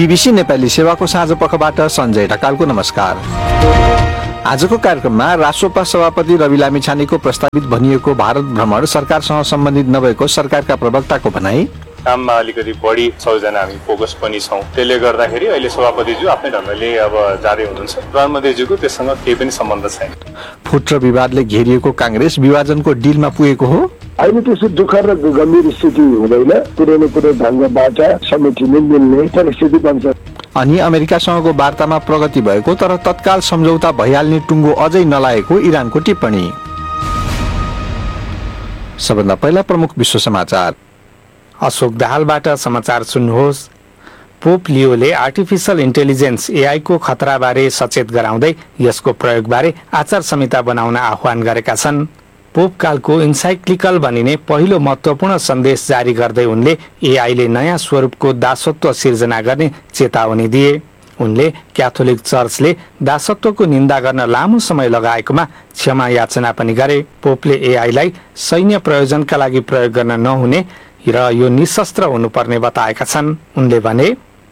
BBC Nepali सेवाको साँझ पखबाट सञ्जय ढकालको नमस्कार। आजको कार्यक्रममा रासोपा सभापति रवि लामिछानेको प्रस्तावित भनिएको भारत भ्रमण सरकारसँग सम्बन्धित नभएको सरकारका प्रवक्ताको भनाई। काममा अलिकति बढी सबैजना हामी फोकस पनि छौँ, त्यसले गर्दाखेरि अहिले सभापतिज्यू आफ्नै ढङ्गले अब जाँदै हुनुहुन्छ। प्रधानमन्त्रीज्यूको त्यससँग केही पनि सम्बन्ध छैन। फुट र विवादले घेरिएको काङ्ग्रेस विभाजनको डिलमा पुगेको हो। अहिले त्यसो दुःख र गम्भीर स्थिति हुँदैन, कुनै न कुनै ढङ्गबाट समेटिने मिल्ने परिस्थिति बन्छ। अनि अमेरिकासँगको वार्तामा प्रगति भएको तर तत्काल सम्झौता भइहाल्ने टुङ्गो अझै नलागेको इरानको टिप्पणी। सबभन्दा पहिला प्रमुख विश्व समाचार। अशोक दाहालबाट समाचार सुन्नुहोस्। पोप लियोले आर्टिफिसियल इन्टेलिजेन्स एआई को खतराबारे सचेत गराउँदै यसको प्रयोगबारे आचार संहिता बनाउन आह्वान गरेका छन्। पोप कालको इन्साइक्लिकल भनिने पहिलो महत्त्वपूर्ण सन्देश जारी गर्दै उनले एआईले नयाँ स्वरूपको दासत्व सिर्जना गर्ने चेतावनी दिए। उनले क्याथोलिक चर्चले दासत्वको निन्दा गर्न लामो समय लगाएकोमा क्षमा याचना पनि गरे। पोपले एआईलाई सैन्य प्रयोजनका लागि प्रयोग गर्न नहुने र यो निशस्त्र हुनुपर्ने बताएका छन्। उनले भने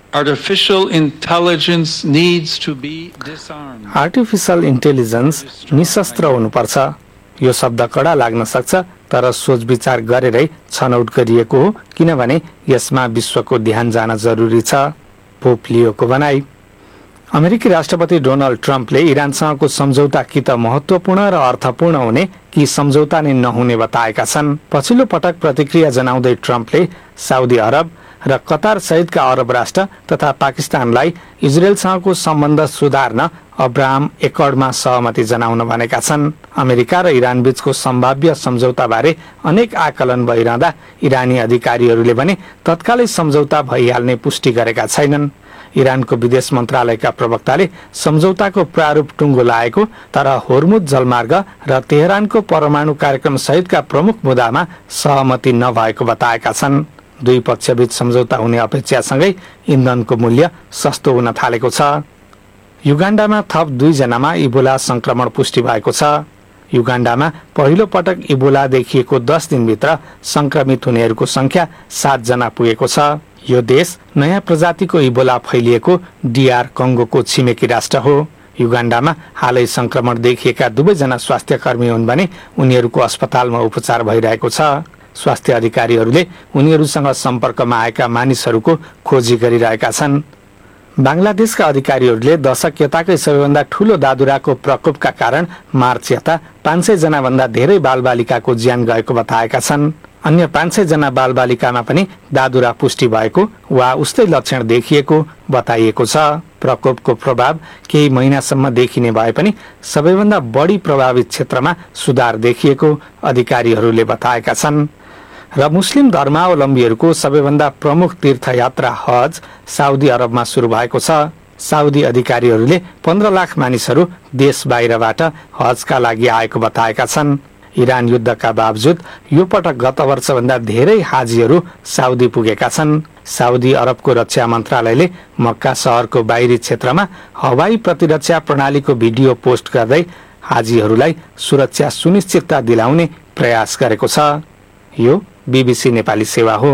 आर्टिफिसियल इन्टेलिजेन्स निशस्त्र हुनुपर्छ। यो शब्द कडा लाग्न सक्छ तर सोच विचार गरेरै छनौट गरिएको हो, किनभने यसमा विश्वको ध्यान जान जरुरी छ। पोप लियोको भनाई। अमेरिकी राष्ट्रपति डोनाल्ड ट्रम्पले इरानसँगको सम्झौता कि त महत्त्वपूर्ण र अर्थपूर्ण हुने कि सम्झौता नै नहुने बताएका छन्। पछिल्लो पटक प्रतिक्रिया जनाउँदै ट्रम्पले साउदी अरब र कतार सहितका अरब राष्ट्र तथा पाकिस्तानलाई इजरायलसँगको सम्बन्ध सुधार्न अब्राहम एकर्डमा सहमति जनाउन भनेका छन्। अमेरिका र इरान बीचको सम्भाव्य सम्झौताबारे अनेक आकलन भइरहँदा इरानी अधिकारीहरूले भने तत्कालै सम्झौता भइहाल्ने पुष्टि गरेका छैनन्। इरानको विदेश मन्त्रालयका प्रवक्ताले सम्झौताको प्रारूप टुङ्गो लागेको तर होर्मुज जलमार्ग र तेहरानको परमाणु कार्यक्रम सहितका प्रमुख मुद्दामा सहमति नभएको बताएका छन्। दुई पक्षबीच सम्झौता हुने अपेक्षासँगै इन्धनको मूल्य सस्तो हुन थालेको छ। युगाण्डामा थप 2 जनामा इबोला संक्रमण पुष्टि भएको छ। युगाण्डामा पहिलो पटक इबोला देखिएको 10 दिनभित्र संक्रमित हुनेहरूको संख्या 7 जना पुगेको छ। यो देश नयाँ प्रजातिको इबोला फैलिएको डीआर कङ्गोको छिमेकी राष्ट्र हो। युगाण्डामा हालै संक्रमण देखिएका 2 जना स्वास्थ्य कर्मी हुन् भने उनीहरूको अस्पतालमा उपचार भइरहेको छ। स्वास्थ्य अधिकारीहरूले उनीहरूसँग सम्पर्कमा आएका मानिसहरूको खोजी गरिरहेका छन्। बांग्लादेशका अधिकारीहरूले दशक यताकै सबैभन्दा ठूलो दादुराको प्रकोपका कारण मार्च यता 500 जना भन्दा धेरै बालबालिकाको ज्यान गएको बताएका छन्। अन्य 500 जना बालबालिकामा पनि दादुरा पुष्टि भएको वा उस्तै लक्षण देखिएको बताइएको छ। प्रकोपको प्रभाव केही महिनासम्म देखिने भए पनि सबैभन्दा बढी प्रभावित क्षेत्रमा सुधार देखिएको अधिकारीहरूले बताएका छन्। र मुस्लिम धर्मावलम्बीहरूको सबैभन्दा प्रमुख तीर्थयात्रा हज साउदी अरबमा सुरु भएको छ। साउदी अधिकारीहरूले 15 लाख मानिसहरू देश बाहिरबाट हजका लागि आएको बताएका छन्। इरान युद्धका बावजुद यो पटक गत वर्षभन्दा धेरै हाजीहरू साउदी पुगेका छन्। साउदी अरबको रक्षा मन्त्रालयले मक्का शहरको बाहिरी क्षेत्रमा हवाई प्रतिरक्षा प्रणालीको भिडियो पोस्ट गर्दै हाजीहरूलाई सुरक्षा सुनिश्चितता दिलाउने प्रयास गरेको छ। यो बीबीसी नेपाली सेवा हो।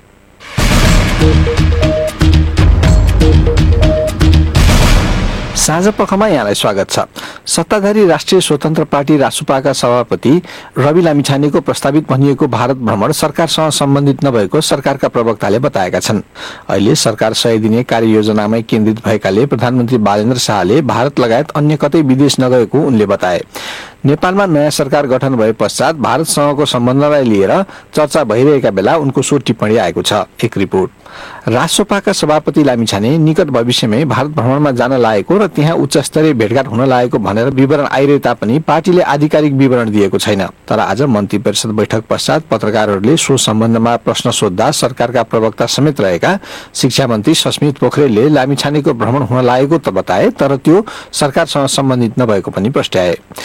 साँझ पखमा यहाँलाई स्वागत छ। सत्ताधारी राष्ट्रिय स्वतन्त्र पार्टी रासुपाका सभापति रवि लामिछानेको प्रस्तावित भनिएको भारत भ्रमण सरकारसँग सम्बन्धित नभएको सरकारका प्रवक्ताले बताएका छन्। अहिले सरकार 100 दिने कार्ययोजनामै केन्द्रित भएकाले प्रधानमन्त्री बालेन्द्र शाहले भारत लगायत अन्य कतै विदेश नगएको उनले बताए। नेपालमा नयाँ सरकार गठन भए पश्चात भारतसँगको सम्बन्धलाई लिएर चर्चा भइरहेका बेला उनको सो टिप्पणी आएको छ। एक रिपोर्ट। रासोपाका सभापति लामिछाने निकट भविष्यमै भारत भ्रमणमा जान लागेको र त्यहाँ उच्च स्तरीय भेटघाट हुन लागेको भनेर विवरण आइरहे तापनि पार्टीले आधिकारिक विवरण दिएको छैन। तर आज मन्त्री परिषद बैठक पश्चात पत्रकारहरूले सो सम्बन्धमा प्रश्न सोध्दा सरकारका प्रवक्ता समेत रहेका शिक्षा मन्त्री सस्मित पोखरेलले लामिछानेको भ्रमण हुन लागेको त बताए, तर त्यो सरकारसँग सम्बन्धित नभएको पनि प्रस्ट्याए। उनले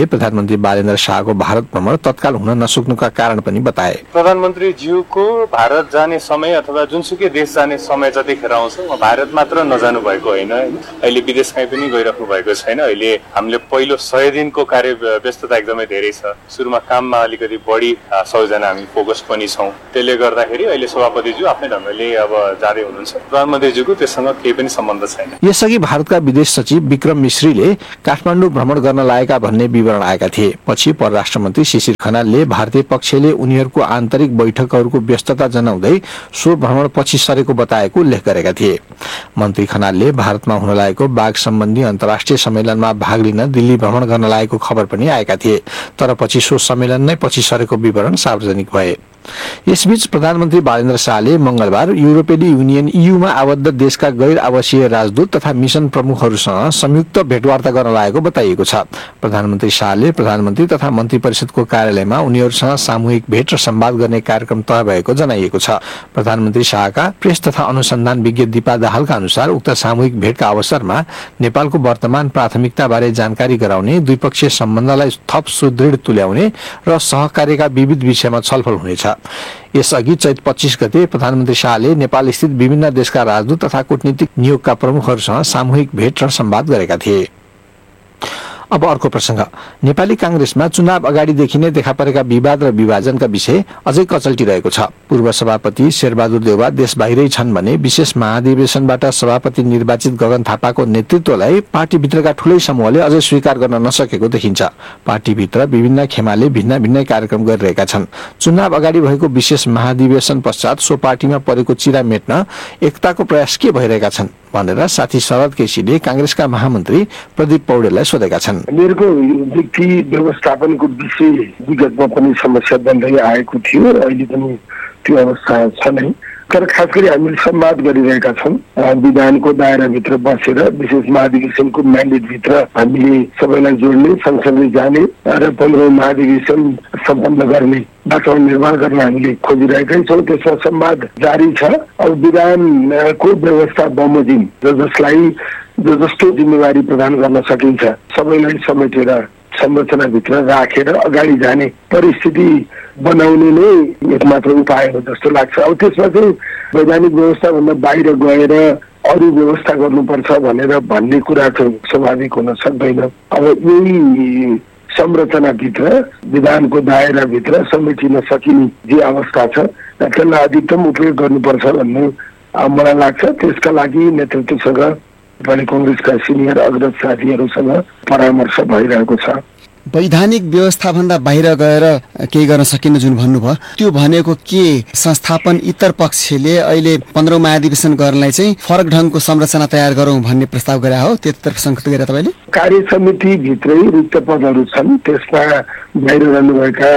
प्रधानमन्त्री बालेन्द्र शाहको भारत भ्रमण तत्काल हुन नसक्नुका कारण पनि बताए। प्रधानमन्त्री ज्यूको भारत जाने समय अथवा जुनसुकै देश जाने समय जतिखेर आउँछ भारत मात्र नजानु भएको होइन, अहिले विदेश कहीँ पनि गइराख्नु भएको छैन। अहिले हामीले पहिलो 100 दिनको कार्य व्यस्तता एकदमै धेरै छ। सुरुमा काममा अलिकति बढी 100 जना हामी फोकस पनि छौँ। त्यसले गर्दाखेरि अहिले सभापतिज्यू आफ्नै ढङ्गले अब जाँदै हुनुहुन्छ। प्रधानमन्त्रीज्यूको त्यससँग केही पनि सम्बन्ध छैन। यसअघि भारतका विदेश सचिव विक्रम मिश्रीले काठमाडौँ भ्रमण गर्न लागेका भन्ने विवरण आएका थिए। पछि परराष्ट्र मन्त्री शिशिर खनालले भारतीय पक्षले उनीहरूको आन्तरिक बैठकहरूको व्यस्तता जनाउँदै सो भ्रमण पछि सरेको बताएको उल्लेख गरेका थिए। मन्त्री खनालले भारतमा हुन लागेको बाघ सम्बन्धी अन्तर्राष्ट्रिय सम्मेलनमा भाग लिन दिल्ली भ्रमण गर्न लागेको खबर पनि आएका थिए, तर पछि सो सम्मेलन नै पछि सरेको विवरण सार्वजनिक भए। यसबीच प्रधानमन्त्री बालेन्द्र शाहले मंगलबार युरोपेली युनियन ईयूमा आबद्ध देशका गैर आवासीय राजदूत तथा मिशन प्रमुखहरूसँग संयुक्त भेटवार्ता गर्न लागेको बताइएको छ। प्रधानमन्त्री शाहले प्रधानमन्त्री तथा मन्त्री परिषदको कार्यालयमा उनीहरूसँग सामूहिक भेट र संवाद गर्ने कार्यक्रम तय भएको जनाइएको छ। प्रधानमन्त्री शाहका प्रेस तथा अनुसन्धान विज्ञ दीपा दाहालका अनुसार उक्त सामूहिक भेटका अवसरमा नेपालको वर्तमान प्राथमिकताबारे जानकारी गराउने, द्विपक्षीय सम्बन्धलाई थप सुदृढ तुल्याउने र सहकार्यका विविध विषयमा छलफल हुनेछ। यसअघि चैत 25 गते प्रधानमन्त्री शाहले नेपाल स्थित विभिन्न देशका राजदूत तथा कूटनीतिक नियोगका प्रमुखहरूसँग सामूहिक भेट र संवाद गरेका थिए। अब अर्को प्रसंग, नेपाली कांग्रेसमा चुनाव अगाडिदेखि नै देखा परेका विवाद र विभाजनका विषय अझै कचल्टिरहेको छ। पूर्व सभापति शेरबहादुर देउवा देश बाहिरै छन् भने विशेष महाधिवेशनबाट सभापति निर्वाचित गगन थापाको नेतृत्वलाई पार्टीभित्रका ठूलै समूहले अझै स्वीकार गर्न नसकेको देखिन्छ। पार्टीभित्र विभिन्न खेमाले भिन्न भिन्न कार्यक्रम गरिरहेका छन्। चुनाव अगाडि भएको विशेष महाधिवेशन पश्चात सो पार्टीमा परेको चिरा मेट्न एकताको प्रयास के भइरहेका छन् भनेर साथी शरद केसीले कांग्रेसका महामन्त्री प्रदीप पौडेललाई सोधेका छन्। मेरो व्यक्ति व्यवस्थापनको विषय विगतमा पनि समस्या बन्दै आएको थियो, अहिले पनि त्यो अवस्था छ नै। तर खास गरी हामीले संवाद गरिरहेका छौँ। विधानको दायराभित्र बसेर विशेष महाधिवेशनको म्यान्डेटभित्र हामीले सबैलाई जोड्ने, सँगसँगै जाने र 15औं महाधिवेशन सम्पन्न गर्ने वातावरण निर्माण गर्न हामीले खोजिरहेकै छौँ। त्यसमा संवाद जारी छ। अब विधानको व्यवस्था बमोजिम जसलाई जस्तो जिम्मेवारी प्रदान गर्न सकिन्छ सबैलाई समेटेर संरचनाभित्र राखेर अगाडि जाने परिस्थिति बनाउने नै एकमात्र उपाय हो जस्तो लाग्छ। अब त्यसमा चाहिँ वैधानिक व्यवस्थाभन्दा बाहिर गएर अरू व्यवस्था गर्नुपर्छ भनेर भन्ने कुरा चाहिँ स्वाभाविक हुन सक्दैन। अब यही संरचनाभित्र विधानको दायराभित्र समेटिन सकिने जे अवस्था छ त्यसलाई अधिकतम उपयोग गर्नुपर्छ भन्ने मलाई लाग्छ। त्यसका लागि नेतृत्वसँग नेपाली कांग्रेसका सिनियर अग्रज साथीहरूसँग परामर्श भइरहेको छ। वैधानिक व्यवस्थाभन्दा बाहिर गएर केही गर्न सकिन्न जुन भन्नुभयो, त्यो भनेको के संस्थापन इतर पक्षले अहिले 15औं महाधिवेशन गर्नलाई चाहिँ फरक ढंगको संरचना तयार गरौं भन्ने प्रस्ताव गरे हो? त्यतितर्फ संकेत गरे तपाईले? कार्य समिति भित्रै रिक्त पदहरू छन्, त्यसमा बाहिर रहनुभएका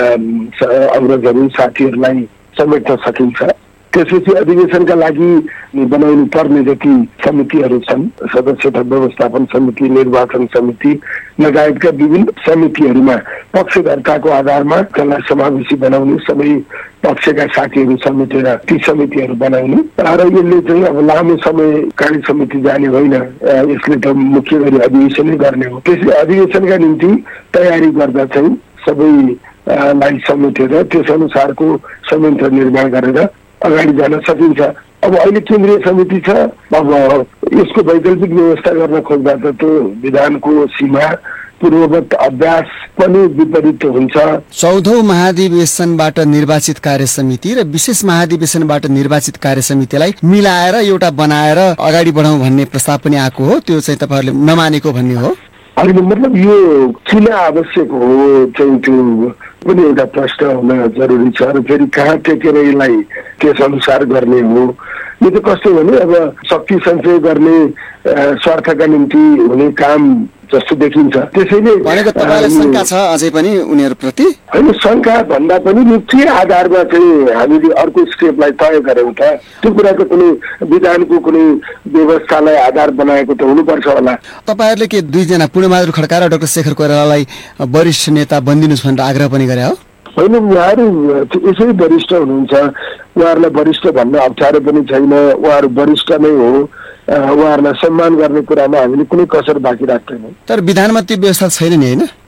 अग्रजहरू साथीहरूलाई समेट्न सकिन्छ। त्यसपछि अधिवेशनका लागि बनाउनु पर्ने जति समितिहरू छन्, सदस्यता व्यवस्थापन समिति, निर्वाचन समिति लगायतका विभिन्न समितिहरूमा पक्षधर्ताको आधारमा त्यसलाई समावेशी बनाउने, सबै पक्षका साथीहरू समेटेर ती समितिहरू बनाउने र यसले चाहिँ अब लामो समय कार्य समिति जाने होइन, यसले त मुख्य गरी अधिवेशनै गर्ने हो। त्यसले अधिवेशनका निम्ति तयारी गर्दा चाहिँ सबैलाई समेटेर त्यस अनुसारको संयन्त्र निर्माण गरेर अगाडि जान सकिन्छ। अब अहिले केन्द्रीय समिति छ, अब यसको वैकल्पिक व्यवस्था गर्न खोज्दा त त्यो विधानको सीमा पूर्ववत अभ्यास पनि विपरीत हुन्छ। 14औं महाधिवेशनबाट निर्वाचित कार्य समिति र विशेष महाधिवेशनबाट निर्वाचित कार्य समितिलाई मिलाएर एउटा बनाएर अगाडि बढाउँ भन्ने प्रस्ताव पनि आएको हो, त्यो चाहिँ तपाईहरुले नमानेको भन्ने हो? अहिले मतलब यो किन आवश्यक हो चाहिँ त्यो पनि एउटा प्रश्न हुन जरुरी छ र फेरि कहाँ टेकेर यसलाई त्यस अनुसार गर्ने हो। यो त कस्तो भने अब शक्ति सञ्चय गर्ने स्वार्थका निम्ति हुने काम जस्तो देखिन्छ। त्यसैले भनेको तपाईलाई शंका छ अझै पनि उनीहरुप्रति? हैन, शंका भन्दा पनि के आधारमा चाहिँ हामीले अर्को स्टेपलाई तय गरौँ त? त्यो कुराको कुनै विधानको कुनै व्यवस्थालाई आधार बनाएको त हुनुपर्छ होला। तपाईहरुले के दुईजना पूर्णबहादुर खड्का र डाक्टर शेखर कोइरालालाई वरिष्ठ नेता बन्दिनुस् भनेर आग्रह पनि गरे हो? होइन, उहाँहरू यसै वरिष्ठ हुनुहुन्छ, उहाँहरूलाई वरिष्ठ भन्न अप्ठ्यारो पनि छैन, उहाँहरू वरिष्ठ नै हो, उहाँहरूलाई सम्मान गर्ने कुरामा हामीले कुनै कसर बाँकी राख्दैनौँ। तर विधानमा त्यो व्यवस्था छैन नि, होइन?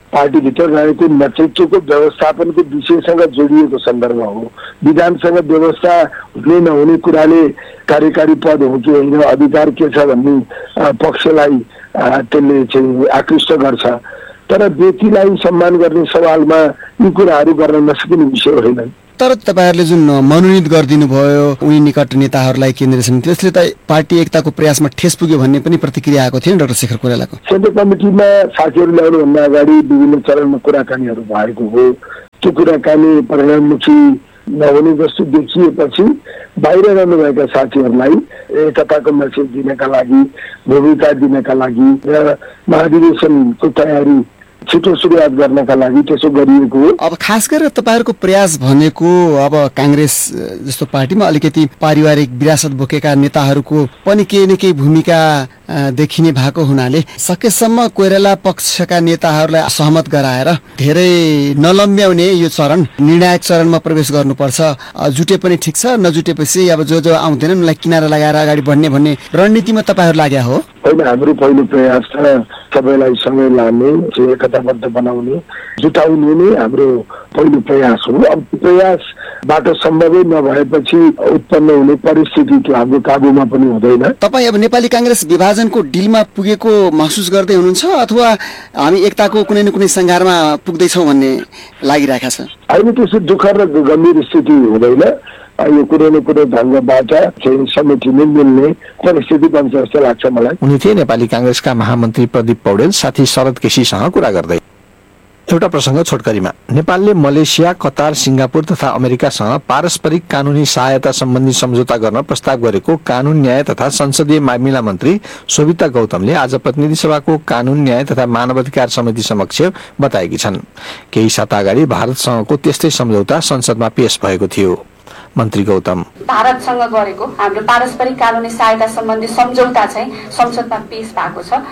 पार्टीभित्र रहेको नेतृत्वको व्यवस्थापनको विषयसँग जोडिएको सन्दर्भ हो। विधानसँग व्यवस्था हुने नहुने कुराले कार्यकारी पद हो कि होइन, अधिकार के छ भन्ने पक्षलाई त्यसले चाहिँ आकृष्ट गर्छ। तर व्यक्तिलाई सम्मान गर्ने सवालमा यी कुराहरू गर्न नसकिने विषय होइन। तर तपाईहरुले जुन मनोनित गरिदिनु भयो उनी निकट नेताहरूलाई केन्द्रसँग, त्यसले त पार्टी एकताको प्रयासमा ठेस पुग्यो भन्ने पनि प्रतिक्रिया आएको थियो डाक्टर शेखर कोइरालाको। केन्द्र कमिटीमा साथीहरू ल्याउनुभन्दा अगाडि विभिन्न चरणमा कुराकानीहरू भएको हो। त्यो कुराकानी परिणाममुखी नहुने जस्तो देखिएपछि बाहिर रहनुभएका साथीहरूलाई एकताको मेसेज दिनका लागि, भूमिका दिनका लागि र महाधिवेशनको तयारी छिटो सुरुवात गर्नका लागि त्यसो गरिएको हो। अब खास गरेर तपाईहरुको प्रयास भनेको अब कांग्रेस जस्तो पार्टीमा अलिकति पारिवारिक विरासत बोकेका नेताहरूको पनि केही न केही भूमिका देखिने भएको हुनाले सकेसम्म कोइराला पक्षका नेताहरूलाई सहमत गराएर धेरै नलम्ब्याउने यो चरण निर्णायक चरणमा प्रवेश गर्नुपर्छ। जुटे पनि ठिक छ, नजुटेपछि अब जो जो आउँदैनन् उनलाई किनारा लगाएर अगाडि बढ्ने भन्ने रणनीतिमा तपाईहरु लाग्या हो। होइन, हाम्रो पहिलो प्रयास छ सबैलाई सँगै लाने, एकताबद्ध बनाउने, जुटाउने नै हाम्रो पहिलो प्रयास हो। अब प्रयासबाट सम्भवै नभएपछि उत्पन्न हुने परिस्थिति त्यो हाम्रो काबुमा पनि हुँदैन। तपाई अब नेपाली कांग्रेस विभाजनको डिलमा पुगेको महसुस गर्दै हुनुहुन्छ अथवा हामी एकताको कुनै न कुनै संघारमा पुग्दैछौँ भन्ने लागिरहेका छ? अहिले त्यसो दुःख र गम्भीर स्थिति हुँदैन। यो कुनै न कुनै ढङ्गबाट चाहिँ समेटिने मिल्ने परिस्थिति बन्छ जस्तो लाग्छ मलाई। उनी थिए नेपाली कांग्रेसका महामन्त्री प्रदीप पौडेल साथी शरद केसीसँग कुरा गर्दै। एउटा प्रसंग छोटकरीमा, नेपालले मलेसिया, कतार, सिंगापुर तथा अमेरिकासँग पारस्परिक कानूनी सहायता सम्बन्धी सम्झौता गर्न प्रस्ताव गरेको कानून, न्याय तथा संसदीय मामिला मन्त्री शोभिता गौतमले आज प्रतिनिधि सभाको कानून, न्याय तथा मानवाधिकार समिति समक्ष बताएकी छन्। केही साता अगाडि भारतसँगको त्यस्तै सम्झौता संसदमा पेश भएको थियो। मन्त्री गौतम, भारतसँग गरेको हाम्रो पारस्परिक कानूनी सहायता सम्बन्धी सम्झौता चाहिँ संसदमा पेश भएको छ।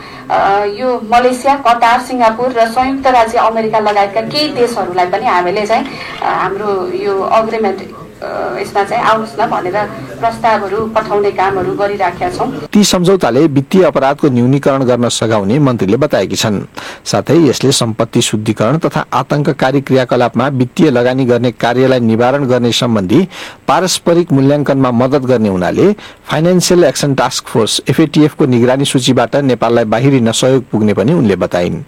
यो मलेसिया, कतार, सिंगापुर र संयुक्त राज्य अमेरिका लगायतका केही देशहरूलाई पनि हामीले चाहिँ हाम्रो यो अग्रिमेन्ट यसमा चाहिँ आउनुहोस् न भनेर प्रस्तावहरू पठाउने कामहरू गरिराखेका छौँ। ती सम्झौताले वित्तीय अपराधको न्यूनीकरण गर्न सघाउने मन्त्रीले बताएकी छन्। साथै यसले सम्पत्ति शुद्धिकरण तथा आतंककारी क्रियाकलापमा वित्तीय लगानी गर्ने कार्यलाई निवारण गर्ने सम्बन्धी पारस्परिक मूल्याङ्कनमा मद्दत गर्ने हुनाले financial action task force FATF को निगरानी सूचीबाट नेपाललाई बाहिरिन सहयोग पुग्ने पनि उनले बताइन्।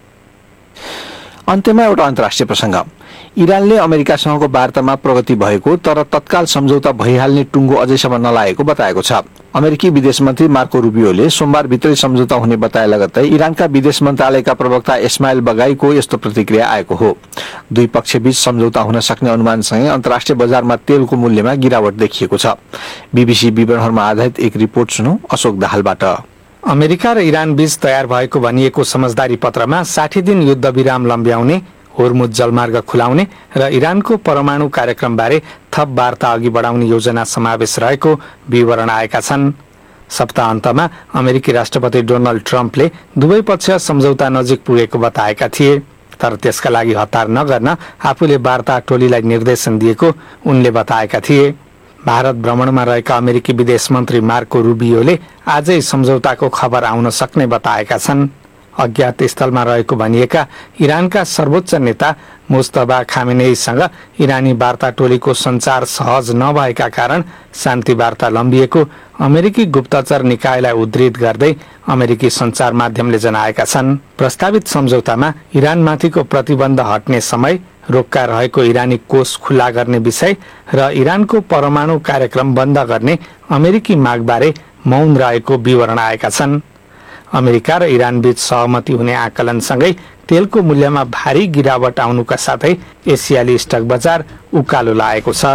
अन्त्यमा एउटा अन्तर्राष्ट्रिय प्रसंग, इरानले अमेरिकासँगको वार्तामा प्रगति भएको तर तत्काल सम्झौता भइहाल्ने टुङ्गो अझैसम्म नलागेको बताएको छ। अमेरिकी विदेश मन्त्री मार्को रुबियोले सोमबार भित्रै सम्झौता हुने बताए लगत्तै इरानका विदेश मन्त्रालयका प्रवक्ता इस्माइल बगाईको यस्तो प्रतिक्रिया आएको हो। दुई पक्षबीच सम्झौता हुन सक्ने अनुमानसँगै अन्तर्राष्ट्रिय बजारमा तेलको मूल्यमा गिरावट देखिएको छ। BBC विवरणहरूमा आधारित एक रिपोर्ट सुनौ अशोक दाहालबाट। अमेरिका र इरान बीच तयार भएको भनिएको समझदारी पत्रमा 60 दिन युद्ध विराम लम्ब्याउने, होर्मुज जलमार्ग खुलाउने र इरानको परमाणु कार्यक्रमबारे थप वार्ता अघि बढाउने योजना समावेश रहेको विवरण आएका छन्। सप्ताहन्तमा अमेरिकी राष्ट्रपति डोनाल्ड ट्रम्पले दुवै पक्ष सम्झौता नजिक पुगेको बताएका थिए, तर त्यसका लागि हतार नगर्न आफूले वार्ता टोलीलाई निर्देशन दिएको उनले बताएका थिए। भारत भ्रमणमा रहेका अमेरिकी विदेश मन्त्री मार्को रुबियोले आजै सम्झौताको खबर आउन सक्ने बताएका छन्। अज्ञात स्थलमा रहेको भनिएका इरानका सर्वोच्च नेता मुस्तफा खामेनेईसँग इरानी वार्ता टोलीको सञ्चार सहज नभएका कारण शान्ति वार्ता लम्बिएको अमेरिकी गुप्तचर निकायलाई उद्धृत गर्दै अमेरिकी सञ्चार माध्यमले जनाएका छन्। प्रस्तावित सम्झौतामा इरानमाथिको प्रतिबन्ध हट्ने समय, रोक्का रहेको इरानी कोष खुला गर्ने विषय र इरानको परमाणु कार्यक्रम बन्द गर्ने अमेरिकी मागबारे मौन रहेको विवरण आएका छन्। अमेरिका र इरान बीच सहमति हुने आकलनसँगै तेलको मूल्यमा भारी गिरावट आउनुका साथै एसियाली स्टक बजार उकालो लागेको छ।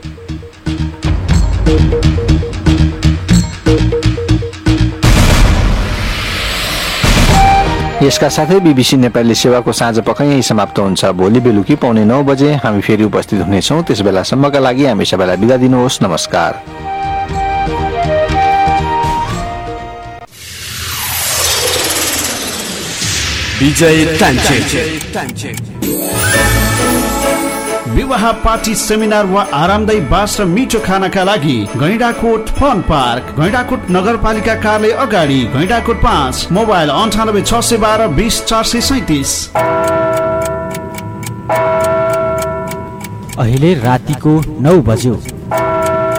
यसका साथै BBC नेपाली सेवाको साँझ पख यही समाप्त हुन्छ। भोलि बेलुकी 9:15 बजे हामी फेरि उपस्थित हुनेछौँ। त्यस बेलासम्मका लागि हामी सबैलाई बिदा दिनुहोस्। नमस्कार। विजय टान्चे विवाह, पार्टी, सेमिनार वा आरामदायी बास र मिठो खानाका लागि गैंडाकोट फन पार्क, गैंडाकोट नगरपालिका कार्यालय अगाडि, गैंडाकोट 5, मोबाइल 98 612 20 437। अहिले रातिको 9 बज्यो।